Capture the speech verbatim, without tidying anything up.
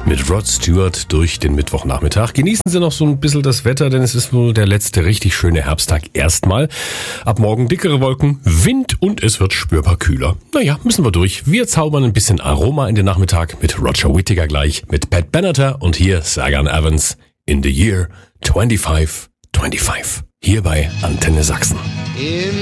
mit Rod Stewart durch den Mittwochnachmittag. Genießen Sie noch so ein bisschen das Wetter, denn es ist wohl der letzte richtig schöne Herbsttag erstmal. Ab morgen dickere Wolken, Wind und es wird spürbar kühler. Naja, müssen wir durch. Wir zaubern ein bisschen Aroma in den Nachmittag mit Roger Whittaker gleich, mit Pat Benatar und hier Sagan Evans in the year twenty-five twenty-five. Hier bei Antenne Sachsen. In